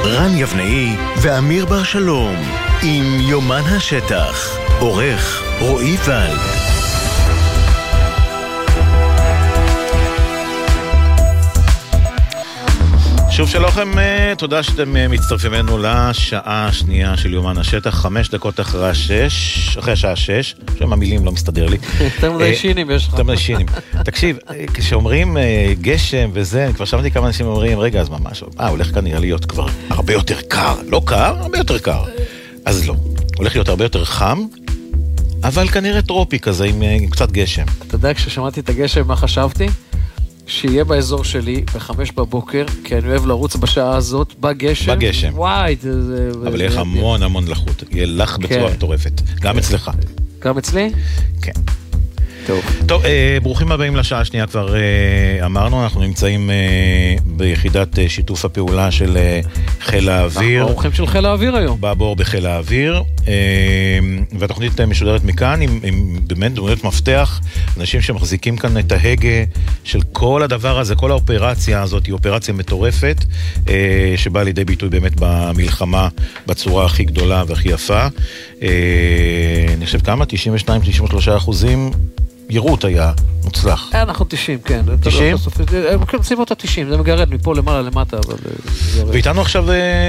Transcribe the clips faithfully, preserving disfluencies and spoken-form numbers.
רן יבנאי ואמיר בר שלום עם יומן השטח, עורך רועי ולד. שוב שלוכם, תודה שאתם מצטרפים אלינו לשעה השנייה של יומן השטח, חמש דקות אחרי השש, אחרי השעה שש, שם המילים לא מסתדר לי. אתם מדי שינים יש לך. אתם מדי שינים. תקשיב, כשאומרים גשם וזה, אני כבר שמעתי כמה אנשים אומרים, רגע, אז ממש, אה, הולך כאן נראה להיות כבר הרבה יותר קר. לא קר, הרבה יותר קר. אז לא. הולך להיות הרבה יותר חם, אבל כנראה טרופי כזה, עם, עם קצת גשם. אתה יודע, כששמעתי את הגשם, מה חשבתי? שיהיה באזור שלי בחמש בבוקר, כי אני אוהב לרוץ בשעה הזאת, בגשם. בגשם. וואי, זה... זה אבל יהיה לך המון המון לחות. יהיה לך בצורה מטורפת. גם אצלך. גם אצלי? כן. טוב. טוב, אה, ברוכים הבאים לשעה השנייה, כבר אה, אמרנו, אנחנו נמצאים אה, ביחידת אה, שיתוף הפעולה של אה, חיל האוויר. אנחנו אורחים של חיל האוויר היום. בעבור בחיל האוויר, אה, והתוכנית משודרת מכאן עם, עם באמת דמויות מפתח, אנשים שמחזיקים כאן את ההגה של כל הדבר הזה, כל האופרציה הזאת היא אופרציה מטורפת, אה, שבאה לידי ביטוי באמת במלחמה בצורה הכי גדולה והכי יפה. אה, אני חושב כמה? תשעים ושתיים תשעים ושלושה אחוזים יירוט היה מוצלח. אנחנו תשעים, כן. תשעים? הם עושים אותה תשעים, זה מגרד מפה למעלה למטה. ואיתנו עכשיו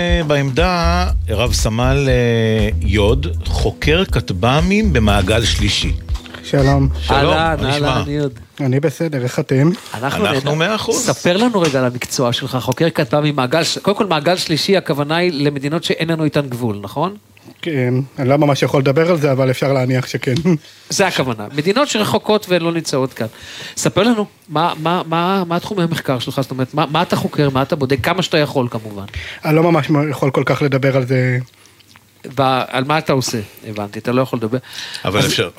בעמדה רב סמל יוד, חוקר כטב"מים במעגל שלישי. שלום. שלום, אהלן, אהלן, יוד. אני בסדר, איך אתם? אנחנו מאה אחוז. ספר לנו רגע על המקצוע שלך, חוקר כטב"מים במעגל, קודם כל מעגל שלישי, הכוונה היא למדינות שאין לנו איתן גבול, נכון? כן, אני לא ממש יכול לדבר על זה, אבל אפשר להניח שכן. זה הכוונה. מדינות שרחוקות ולא נמצאות כאן. ספר לנו, מה, מה, מה, מה התחומי המחקר שלך? זאת אומרת, מה, מה אתה חוקר, מה אתה בודק, כמה שאתה יכול כמובן. אני לא ממש יכול כל כך לדבר על זה. ועל מה אתה עושה? הבנתי, אתה לא יכול לדבר. אבל אפשר,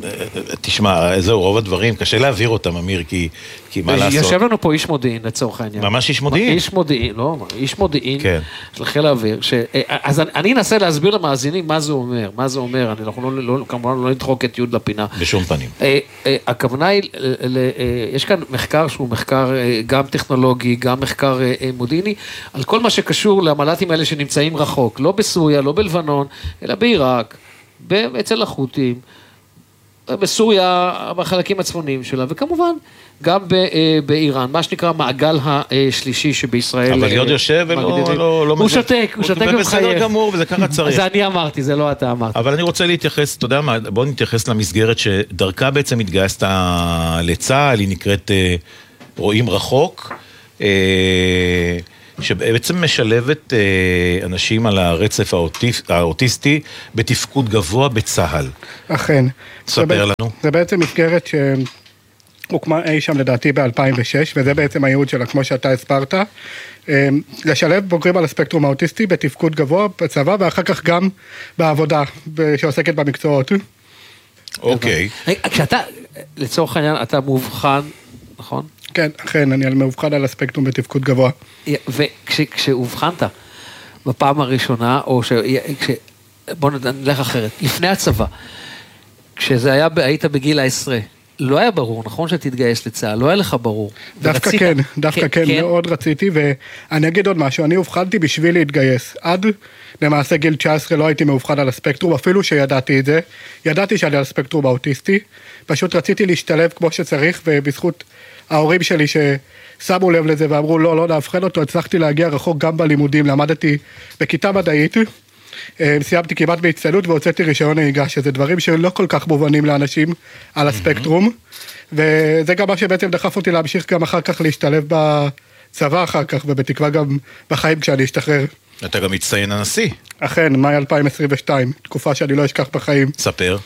תשמע, זהו, רוב הדברים, קשה להעביר אותם, אמיר, כי מה לעשות? יושב לנו פה איש מודיעין, לצורך העניין. ממש איש מודיעין? איש מודיעין, לא, איש מודיעין, של חיל האוויר. אז אני אנסה להסביר למאזינים מה זה אומר, מה זה אומר, אנחנו כמובן לא נדחוק את יוד לפינה. בשום פנים. הכוונה היא, יש כאן מחקר שהוא מחקר גם טכנולוגי, גם מחקר מודיעיני, על כל מה שקשור למל"טים האלה שנמצאים רחוק, לא בסוריה, לא בלבנון, אלא בעיראק, אצל החות'ים, בסוריה, בחלקים הצפוניים שלה, וכמובן, גם באיראן, מה שנקרא מעגל השלישי שבישראל. אבל יוד יושב ולא... הוא שותק, הוא שותק ומחייך. בסדר גמור, וזה ככה צריך. זה אני אמרתי, זה לא אתה אמרת. אבל אני רוצה להתייחס, אתה יודע מה, בוא נתייחס למסגרת שדרכה בעצם התגייסת לצה"ל, היא נקראת רואים רחוק, שבעצם משלבת אנשים על הרצף האוטיסטי בתפקוד גבוה בצה"ל. אכן. ספר לנו. זה בעצם מסגרת שהוקמה אי שם לדעתי ב-אלפיים ושש, וזה בעצם הייעוד שלה, כמו שאתה הספרת, לשלב בוגרים על הספקטרום האוטיסטי בתפקוד גבוה בצבא, ואחר כך גם בעבודה שעוסקת במקצועות. אוקיי. כשאתה, לצורך העניין, אתה מאובחן, נכון? כן, אכן, אני מאובחן על הספקטרום בתפקוד גבוה. וכשהובחנת בפעם הראשונה, או ש... בוא נלך אחרת, לפני הצבא, כשזה היה, היית בגיל העשרה, לא היה ברור, נכון שתתגייס לצה"ל, לא היה לך ברור. דווקא כן, דווקא כן, מאוד רציתי, ואני אגיד עוד משהו, אני הובחנתי בשביל להתגייס, עד למעשה גיל תשע עשרה לא הייתי מאובחן על הספקטרום, אפילו שידעתי את זה, ידעתי שאני על הספקטרום האוטיסטי, פשוט רציתי להשתלב כמו שצריך, ובזכות ההורים שלי ששמו לב לזה ואמרו לא, לא נאבחן אותו, הצלחתי להגיע רחוק גם בלימודים, למדתי בכיתה מדעית, סיימתי כמעט בהצטיינות והוצאתי רישיון נהיגה, שזה דברים שלא כל כך מובנים לאנשים על הספקטרום, וזה גם מה שבעצם דחף אותי להמשיך גם אחר כך להשתלב בצבא אחר כך, ובתקווה גם בחיים כשאני אשתחרר. אתה גם מצטיין הנשיא. אכן, מאי אלפיים עשרים ושתיים, תקופה שאני לא אשכח בחיים. ספר.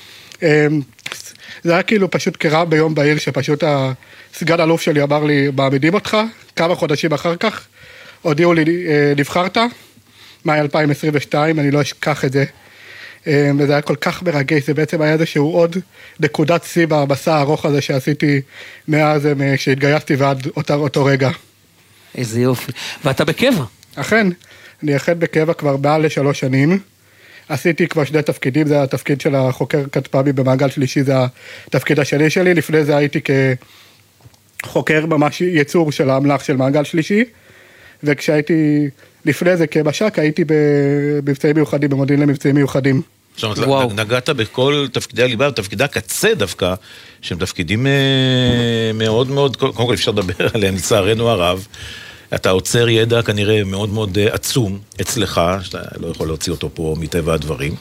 זה היה כאילו פשוט קרה ביום בעיר, שפשוט הסגן אלוף שלי אמר לי, מעמידים אותך, כמה חודשים אחר כך, הודיעו לי, נבחרת, מאי אלפיים עשרים ושתיים, אני לא אשכח את זה, וזה היה כל כך מרגש, זה בעצם היה איזשהו עוד נקודת שיא במסע הארוך הזה שעשיתי מאז שהתגייסתי ועד אותו, אותו רגע. איזה יופי, ואתה בקבע? אכן, אני אכן בקבע כבר מעל לשלוש שנים, עשיתי כבר שני תפקידים, זה התפקיד של החוקר כטב"מי במעגל שלישי, זה התפקיד השני שלי, לפני זה הייתי כחוקר ממש ייצור של האמל"ח של מעגל שלישי, וכשהייתי לפני זה כמש"ק, הייתי במבצעים מיוחדים, במודיעין למבצעים מיוחדים. זאת אומרת, נגעת בכל תפקידי הליבה, תפקידי הקצה דווקא, שהם תפקידים מאוד מאוד, קודם כל אפשר לדבר עליהם, לצערנו הרב, אתה עוצר ידע כנראה מאוד מאוד עצום אצלך, שאתה לא יכול להוציא אותו פה מטבע הדברים.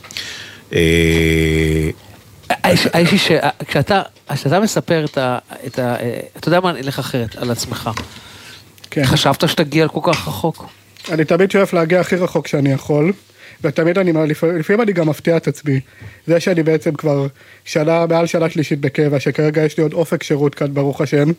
האישי כשאתה מספר את ה... אתה יודע מה, אני אלך אחרת על עצמך. חשבת שתגיע כל כך רחוק? אני תמיד שואף להגיע הכי רחוק שאני יכול, ותמיד אני, לפעמים אני גם מפתיע את עצמי. זה שאני בעצם כבר שנה, מעל שנה שלישית בקבע, שכרגע יש לי עוד אופק שירות כאן, ברוך השם,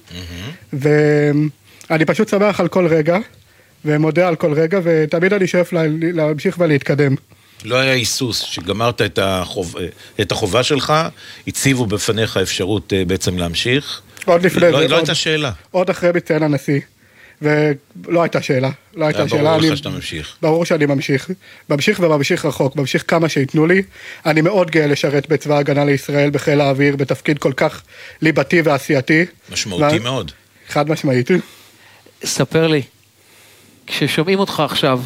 ואני פשוט שמח על כל רגע, ומודה על כל רגע, ותמיד אני שואף להמשיך ולהתקדם. לא היה היסוס שגמרת את, החוב... את החובה שלך, הציבו בפניך אפשרות בעצם להמשיך. עוד לפני לא, זה. לא עוד, הייתה שאלה. עוד אחרי מצטיין הנשיא. ולא הייתה שאלה. לא הייתה שאלה. ברור אני... לך שאתה ממשיך. ברור שאני ממשיך. ממשיך וממשיך רחוק. ממשיך כמה שיתנו לי. אני מאוד גאה לשרת בצבא ההגנה לישראל, בחיל האוויר, בתפקיד כל כך ליבתי ועשייתי. משמעותי ו... מאוד. חד משמעית. ספר לי, כששומעים אותך עכשיו,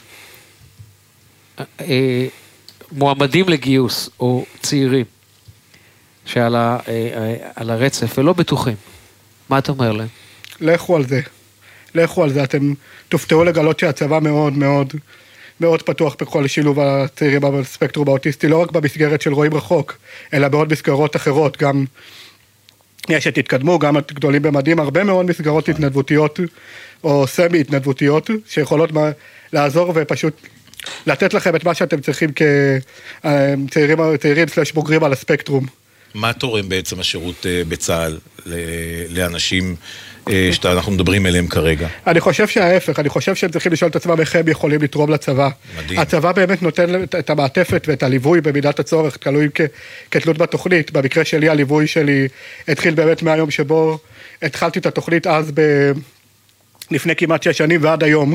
מועמדים לגיוס או צעירים שעל ה, על הרצף ולא בטוחים, מה אתה אומר להם? לכו על זה, לכו על זה, אתם תופתעו לגלות שהצבא מאוד מאוד מאוד פתוח בכל שילוב הצעירים בספקטרום האוטיסטי, לא רק במסגרת של רואים רחוק, אלא בעוד מסגרות אחרות, גם יש את התקדמו, גם את גדולים במדים, הרבה מאוד מסגרות התנדבותיות או סמי התנדבותיות, שיכולות לעזור ופשוט לתת לכם את מה שאתם צריכים כצעירים, צעירים סלש בוגרים על הספקטרום. מה תורם בעצם השירות בצה"ל לאנשים שאנחנו מדברים עליהם כרגע? אני חושב שההפך, אני חושב שהם צריכים לשאול את עצמם איך הם יכולים לתרום לצבא. מדהים. הצבא באמת נותן את המעטפת ואת הליווי במידת הצורך, תלוי כתלות בתוכנית. במקרה שלי, הליווי שלי התחיל באמת מהיום שבו התחלתי את התוכנית אז ב... לפני כמעט שש שנים ועד היום.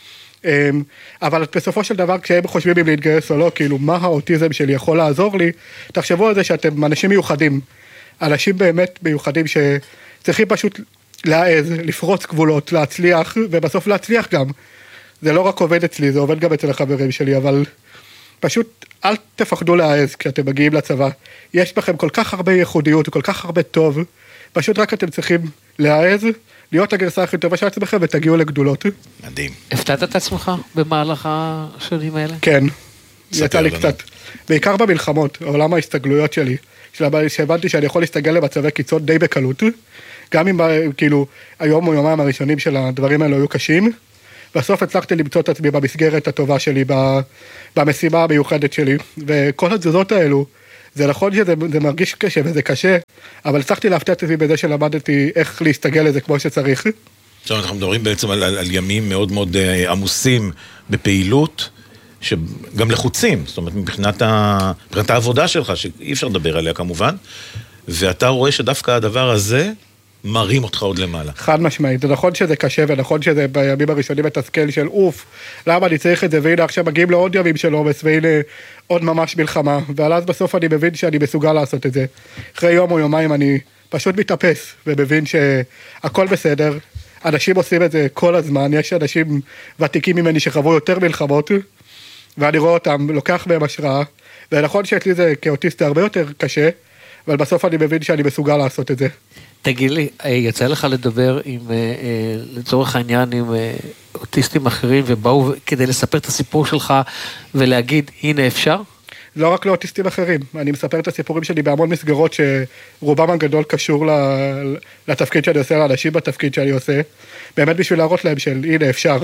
אבל בסופו של דבר, כשהם חושבים אם להתגייס או לא, כאילו, מה האוטיזם שלי יכול לעזור לי, תחשבו על זה שאתם אנשים מיוחדים, אנשים באמת מיוחדים שצריכים פשוט להעז, לפרוץ גבולות, להצליח, ובסוף להצליח גם. זה לא רק עובד אצלי, זה עובד גם אצל החברים שלי, אבל פשוט אל תפחדו להעז כשאתם מגיעים לצבא. יש בכם כל כך הרבה ייחודיות וכל כך הרבה טוב, פשוט רק אתם צריכים להעז, להיות הגרסה הכי טובה של עצמכם ותגיעו לגדולות. מדהים. הפתעת את עצמך במהלך השנים האלה? כן, יצא לי קצת. בעיקר במלחמות, העולם ההסתגלויות שלי, שהבנתי שאני יכול להסתגל למצבי קיצון די בקלות, גם אם כאילו היום או יומיים הראשונים של הדברים האלה היו קשים, בסוף הצלחתי למצוא את עצמי במסגרת הטובה שלי, במשימה המיוחדת שלי, וכל התזוזות האלו, זה נכון שזה מרגיש קשה וזה קשה, אבל הצלחתי להפתיע את עצמי בזה שלמדתי איך להסתגל לזה כמו שצריך. עכשיו אנחנו מדברים בעצם על, על, על ימים מאוד מאוד עמוסים בפעילות, שגם לחוצים, זאת אומרת מבחינת, ה, מבחינת העבודה שלך, שאי אפשר לדבר עליה כמובן, ואתה רואה שדווקא הדבר הזה מרים אותך עוד למעלה. חד משמעית, זה נכון שזה קשה, ונכון שזה בימים הראשונים מתסכל של אוף, למה אני צריך את זה, והנה עכשיו מגיעים לעוד ימים של עומס, והנה עוד ממש מלחמה, ועל אז בסוף אני מבין שאני מסוגל לעשות את זה. אחרי יום או יומיים אני פשוט מתאפס, ומבין שהכל בסדר, אנשים עושים את זה כל הזמן, יש אנשים ותיקים ממני שחוו יותר מלחמות, ואני רואה אותם, לוקח מהם השראה, ונכון שאצלי זה כאוטיסט הרבה יותר קשה, אבל בסוף אני מבין שאני מסוגל לעשות את זה. תגיד לי, יצא לך לדבר עם, לצורך העניין, עם אוטיסטים אחרים, ובאו כדי לספר את הסיפור שלך ולהגיד, הנה אפשר? לא רק לאוטיסטים אחרים, אני מספר את הסיפורים שלי בהמון מסגרות שרובם הגדול קשור לתפקיד שאני עושה, לאנשים בתפקיד שאני עושה, באמת בשביל להראות להם של הנה אפשר.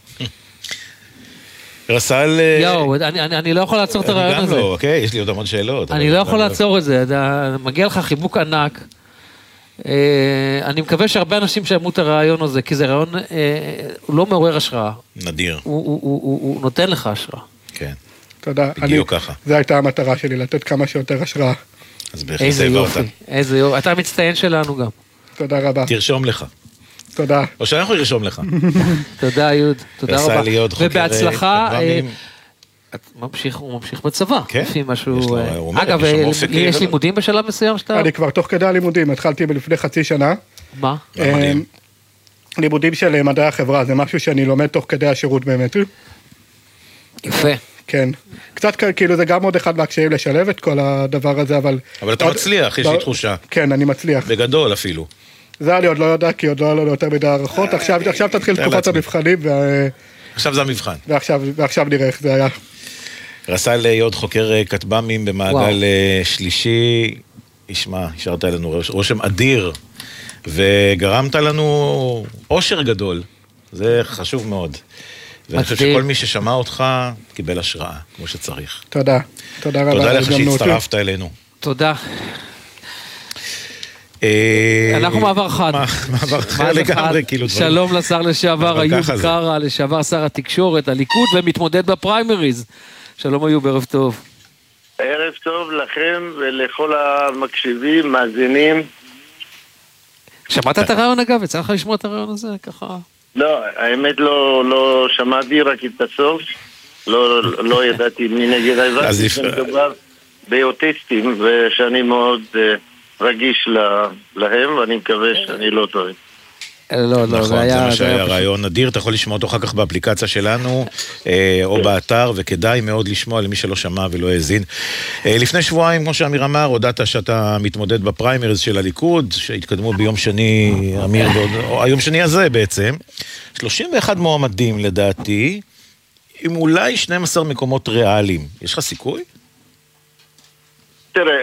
רס"ל... יאו, אני לא יכול לעצור את הרעיון הזה. גם לא, אוקיי, יש לי עוד המון שאלות. אני לא יכול לעצור את זה, מגיע לך חיבוק ענק, אני מקווה שהרבה אנשים שאמרו את הרעיון הזה, כי זה רעיון, הוא לא מעורר השראה. נדיר. הוא נותן לך השראה. כן. תודה. בדיוק ככה. זו הייתה המטרה שלי, לתת כמה שיותר השראה. אז בהחלט העברת. איזה יופי. אתה מצטיין שלנו גם. תודה רבה. תרשום לך. תודה. או שאנחנו נרשום לך. תודה, יוד. תודה רבה. ובהצלחה, ממשיך, הוא ממשיך בצבא. כן. לפי משהו... אגב, יש לימודים בשלב מסוים שאתה... אני כבר תוך כדי הלימודים, התחלתי לפני חצי שנה. מה? לימודים של מדעי החברה, זה משהו שאני לומד תוך כדי השירות באמת. יפה. כן. קצת כאילו זה גם עוד אחד מהקשיים לשלב את כל הדבר הזה, אבל... אבל אתה מצליח, יש לי תחושה. כן, אני מצליח. בגדול אפילו. זה אני עוד לא יודע, כי עוד לא עלה לו יותר מדי הערכות. עכשיו תתחיל תקופת המבחנים. עכשיו זה המבחן. ועכשיו נראה איך זה היה. רס"ל יוד חוקר כטב"מים במעגל שלישי. ישמע, השארת לנו רושם אדיר, וגרמת לנו אושר גדול. זה חשוב מאוד. ואני חושב שכל מי ששמע אותך קיבל השראה, כמו שצריך. תודה. תודה רבה. תודה לך שהצטרפת אלינו. תודה. אנחנו מעבר חד. מעבר חד לגמרי, כאילו. שלום לשר לשעבר, איוב קרא, לשעבר שר התקשורת, הליכוד, ומתמודד בפריימריז. שלום איוב, ערב טוב. ערב טוב לכם ולכל המקשיבים, מאזינים. שמעת את הרעיון אגב? יצא לך לשמוע את הרעיון הזה? ככה... לא, האמת לא, לא שמעתי רק את הסוף, לא, לא ידעתי מי נגד היבט, מדובר באוטיסטים ושאני מאוד uh, רגיש לה, להם ואני מקווה שאני לא טועה. לא, לא, נכון, זה מה שהיה רעיון נדיר, אתה יכול לשמוע אותו אחר כך באפליקציה שלנו או באתר, וכדאי מאוד לשמוע למי שלא שמע ולא האזין. לפני שבועיים, כמו שאמיר אמר, הודעת שאתה מתמודד בפריימריז של הליכוד, שהתקדמו ביום שני, אמיר, או היום שני הזה בעצם, שלושים ואחד מועמדים לדעתי, עם אולי שנים עשר מקומות ריאליים. יש לך סיכוי? תראה,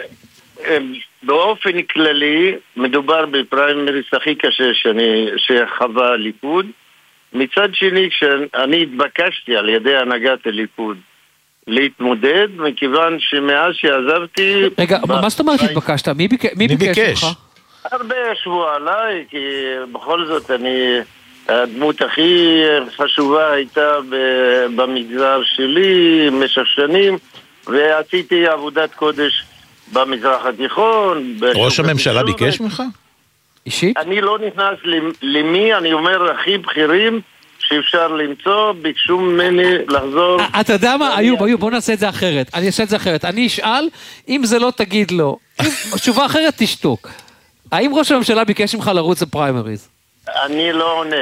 באופן כללי מדובר בפריימריז הכי קשה שאני, שחווה הליכוד. מצד שני, כשאני התבקשתי על ידי הנהגת הליכוד להתמודד, מכיוון שמאז שעזבתי... רגע, מה זאת אומרת התבקשת? מי ביקש לך? הרבה ישבו עליי, כי בכל זאת אני... הדמות הכי חשובה הייתה במגזר שלי במשך שנים, ועשיתי עבודת קודש במזרח התיכון. ראש הממשלה ביקש ממך? אישית? אני לא נכנס למי, אני אומר הכי בכירים שאפשר למצוא, ביקשו ממני לחזור. אתה יודע מה? איוב, איוב, בוא נעשה את זה אחרת. אני אעשה את זה אחרת. אני אשאל, אם זה לא תגיד לו. תשובה אחרת תשתוק. האם ראש הממשלה ביקש ממך לרוץ לפריימריז? אני לא עונה.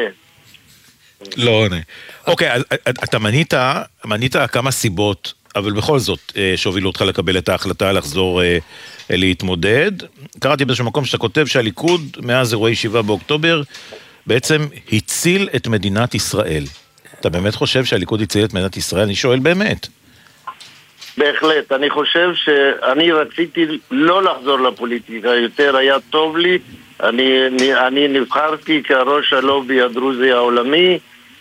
לא עונה. אוקיי, אתה מנית, מנית כמה סיבות, אבל בכל זאת שהובילו אותך לקבל את ההחלטה לחזור להתמודד. קראתי באיזשהו מקום שאתה כותב שהליכוד מאז אירועי שבעה באוקטובר בעצם הציל את מדינת ישראל. אתה באמת חושב שהליכוד הציל את מדינת ישראל? אני שואל באמת. בהחלט, אני חושב שאני רציתי לא לחזור לפוליטיקה, יותר היה טוב לי. אני, אני נבחרתי כראש הלובי הדרוזי העולמי,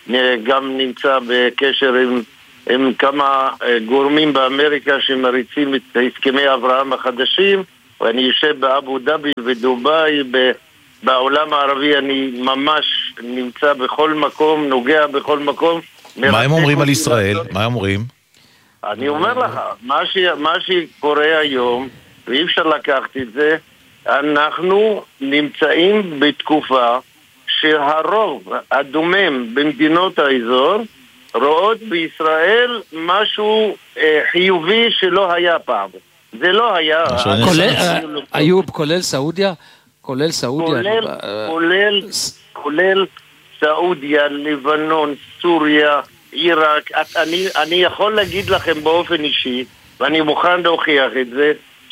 גם נמצא בקשר עם, עם כמה גורמים באמריקה שמריצים את הסכמי אברהם החדשים, ואני יושב באבו דאבי ודובאי, בעולם הערבי אני ממש נמצא בכל מקום, נוגע בכל מקום. מה הם אומרים על ישראל? מה הם אומרים? אני אומר לך, מה, ש, מה שקורה היום, ואי אפשר לקחת את זה, אנחנו נמצאים בתקופה שהרוב הדומם במדינות האזור רואות בישראל משהו אה, חיובי שלא היה פעם. זה לא היה... איוב, כולל סעודיה? כולל סעודיה? כולל, כולל, כולל סעודיה, לבנון, סוריה, עיראק. אני, אני יכול להגיד לכם באופן אישי, ואני מוכן להוכיח את זה,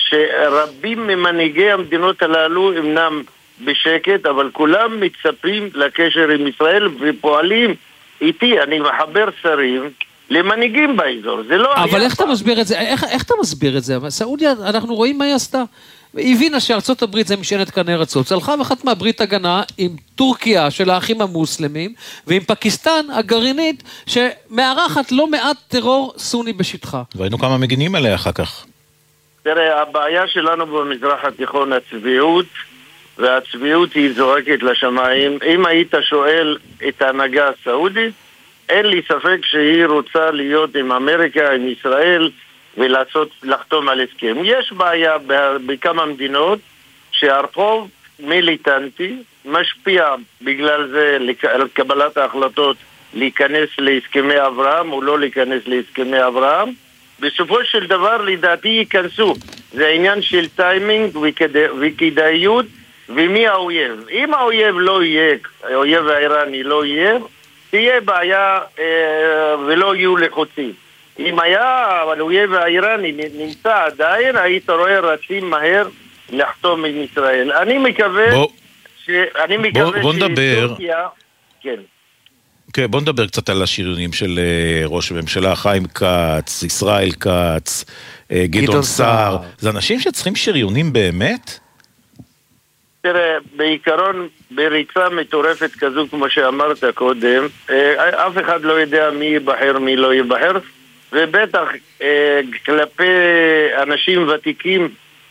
שרבים ממנהיגי המדינות הללו אמנם בשקט, אבל כולם מצפים לקשר עם ישראל ופועלים איתי. אני מחבר שרים למנהיגים באזור. זה לא היה... אבל איך אתה מסביר את זה? איך, איך אתה מסביר את זה? סעודיה, אנחנו רואים מה היא עשתה. היא הבינה שארצות הברית זה משענת קנה רצות. צלחה וחתמה ברית הגנה עם טורקיה של האחים המוסלמים, ועם פקיסטן הגרעינית שמארחת לא מעט טרור סוני בשטחה. והיינו כמה מגינים עליה אחר כך. תראה, הבעיה שלנו במזרח התיכון הצביעות, והצביעות היא זורקת לשמיים. אם היית שואל את ההנהגה הסעודית, אין לי ספק שהיא רוצה להיות עם אמריקה, עם ישראל, ולעשות, לחתום על הסכם. יש בעיה בכמה מדינות שהרחוב מיליטנטי משפיע בגלל זה על קבלת ההחלטות להיכנס להסכמי אברהם או לא להיכנס להסכמי אברהם. בסופו של דבר לדעתי ייכנסו. זה העניין של טיימינג וכדאיות, ומי האויב. אם האויב לא יהיה, האויב האיראני לא יהיה, תהיה בעיה אה, ולא יהיו לחוצים. אם היה האויב האיראני נמצא עדיין, היית רואה רצים מהר לחתום עם ישראל. אני מקווה בוא, ש... אני מקווה בוא, בוא נדבר. שטורקיה... כן. כן, בוא נדבר קצת על השריונים של ראש הממשלה, חיים כץ, ישראל כץ, גדעון סער. זה אנשים שצריכים שריונים באמת? תראה, בעיקרון, בריצה מטורפת כזו, כמו שאמרת קודם, אף אחד לא יודע מי ייבחר, מי לא ייבחר, ובטח כלפי אנשים ותיקים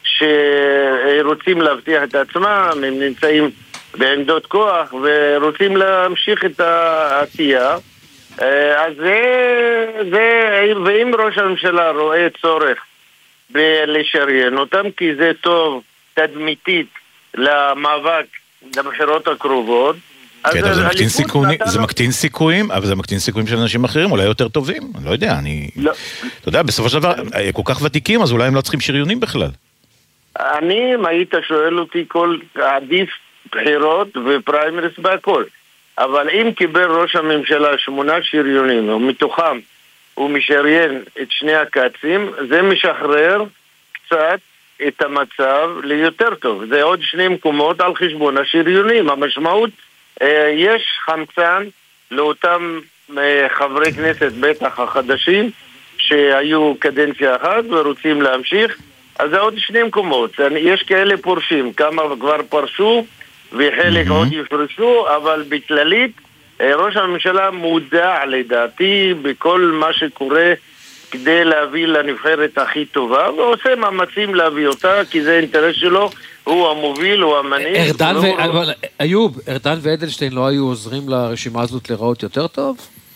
שרוצים להבטיח את עצמם, הם נמצאים בעמדות כוח ורוצים להמשיך את העשייה. אז זה, זה, ואם ראש הממשלה רואה צורך בלשריין אותם, כי זה טוב תדמיתית למאבק לבחירות הקרובות, כן, אבל זה מקטין סיכונים, זה מקטין סיכויים, אבל זה מקטין סיכויים של אנשים אחרים, אולי יותר טובים, אני לא יודע, אני... אתה יודע, בסופו של דבר, כל כך ותיקים, אז אולי הם לא צריכים שריונים בכלל. אני, אם היית שואל אותי, כל עדיף בחירות ופריימריס בהכל. אבל אם קיבל ראש הממשלה שמונה שריונים, ומתוכם הוא משריין את שני הקצים, זה משחרר קצת את המצב ליותר טוב. זה עוד שני מקומות על חשבון השריונים. המשמעות, יש חמצן לאותם חברי כנסת בטח החדשים שהיו קדנציה אחת ורוצים להמשיך, אז זה עוד שני מקומות. יש כאלה פורשים, כמה כבר פרשו וחלק mm-hmm. עוד יפרשו, אבל בכללית ראש הממשלה מודע לדעתי בכל מה שקורה כדי להביא לנבחרת הכי טובה, ועושה מאמצים להביא אותה, כי זה אינטרס שלו, הוא המוביל, הוא המנהיג. ארדן ו... אבל, איוב, ארדן ואדלשטיין לא היו עוזרים לרשימה הזאת לראות יותר טוב?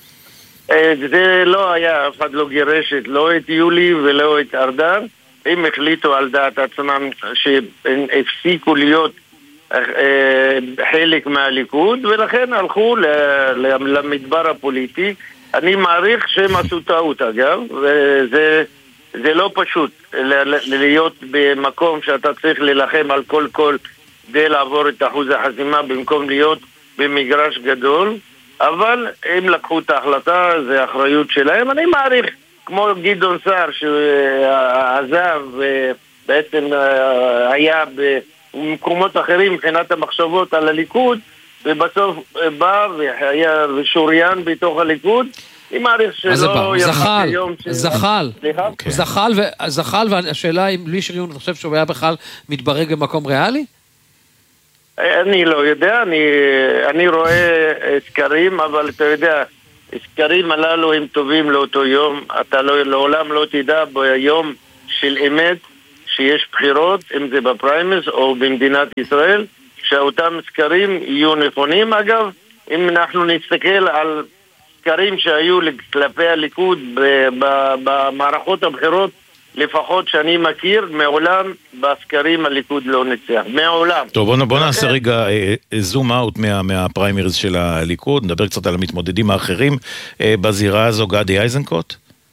זה לא היה, אף אחד לא גירש את לא את יולי ולא את ארדן. הם החליטו על דעת עצמם שהפסיקו להיות חלק מהליכוד, ולכן הלכו למדבר הפוליטי. אני מעריך שהם עשו טעות אגב, וזה זה לא פשוט להיות במקום שאתה צריך ללחם על כל קול כדי לעבור את אחוז החסימה במקום להיות במגרש גדול, אבל הם לקחו את ההחלטה, זה האחריות שלהם. אני מעריך כמו גדעון סער שעזב ובעצם היה במקומות אחרים מבחינת המחשבות על הליכוד, ובסוף בא והיה ושוריין בתוך הליכוד. אני מעריך שלא זחל, זחל, זחל, זחל, והשאלה אם בלי שריון, אני חושב שהוא היה בכלל מתברג במקום ריאלי? אני לא יודע, אני, אני רואה סקרים, אבל אתה יודע, סקרים הללו הם טובים לאותו יום, אתה לא, לעולם לא תדע ביום של אמת שיש בחירות, אם זה בפריימריז או במדינת ישראל, שאותם סקרים יהיו נכונים. אגב, אם אנחנו נסתכל על סקרים שהיו כלפי הליכוד במערכות הבחירות, לפחות שאני מכיר, מעולם בסקרים הליכוד לא ניצח. מעולם. טוב, בוא, בוא נעשה רגע זום אאוט מה, מהפריימריז של הליכוד, נדבר קצת על המתמודדים האחרים בזירה הזו. גדי איזנקוט?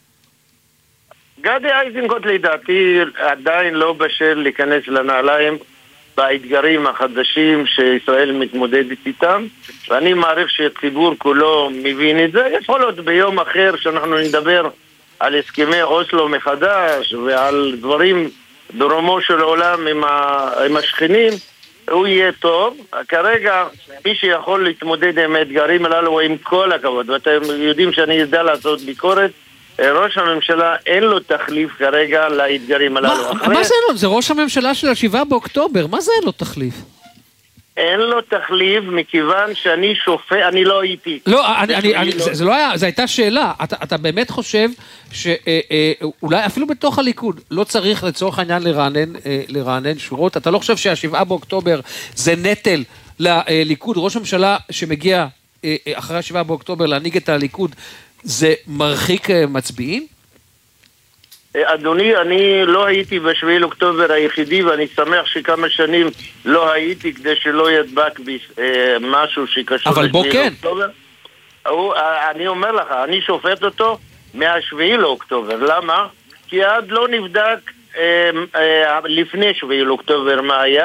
גדי איזנקוט לדעתי עדיין לא בשל להיכנס לנעליים באתגרים החדשים שישראל מתמודדת איתם, ואני מעריך שהציבור כולו מבין את זה. יכול להיות ביום אחר שאנחנו נדבר על הסכמי אוסלו מחדש ועל דברים ברומו של עולם עם, ה... עם השכנים, הוא יהיה טוב. כרגע מי שיכול להתמודד עם האתגרים הללו עם כל הכבוד, ואתם יודעים שאני יודע לעשות ביקורת, ראש הממשלה אין לו תחליף כרגע לאתגרים הללו. מה, אחרי... מה זה אין לו? זה ראש הממשלה של השבעה באוקטובר, מה זה אין לו תחליף? אין לו תחליף מכיוון שאני שופט, אני לא הייתי. לא, אני, אני, אני, לא... זה, זה לא היה, זו הייתה שאלה. אתה, אתה באמת חושב שאולי אפילו בתוך הליכוד לא צריך לצורך העניין לרענן, לרענן שורות? אתה לא חושב שהשבעה באוקטובר זה נטל לליכוד? ראש הממשלה שמגיע אחרי השבעה באוקטובר להנהיג את הליכוד, זה מרחיק מצביעים? אדוני, אני לא הייתי בשביעי לאוקטובר היחידי, ואני שמח שכמה שנים לא הייתי כדי שלא ידבק משהו שקשור אבל בוא כן. לאוקטובר. אני אומר לך, אני שופט אותו מהשביעי לאוקטובר. למה? כי עד לא נבדק לפני שביעי לאוקטובר מה היה,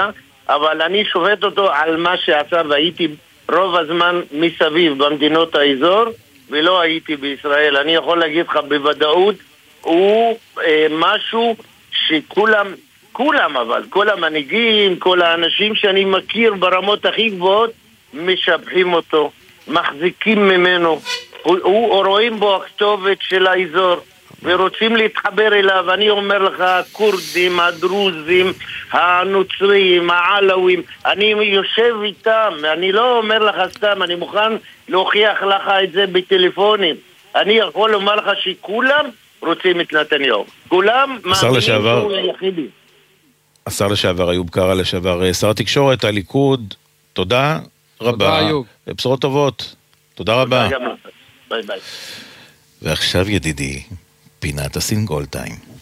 אבל אני שופט אותו על מה שעשה, והייתי רוב הזמן מסביב במדינות האזור, ולא הייתי בישראל. אני יכול להגיד לך בוודאות, הוא אה, משהו שכולם, כולם אבל, כל המנהיגים, כל האנשים שאני מכיר ברמות הכי גבוהות, משבחים אותו, מחזיקים ממנו, הוא, הוא רואים בו הכתובת של האזור, ורוצים להתחבר אליו. אני אומר לך, הכורדים, הדרוזים, הנוצרים, העלווים, אני יושב איתם, אני לא אומר לך סתם, אני מוכן להוכיח לך את זה בטלפונים. אני יכול לומר לך שכולם רוצים את נתניהו, כולם מאמינים שהוא היחידי. השר לשעבר איוב קרא, לשעבר שר התקשורת, הליכוד, תודה רבה, בשורות טובות, תודה רבה. ביי ביי. ועכשיו ידידי, פינת הסינגול טיים.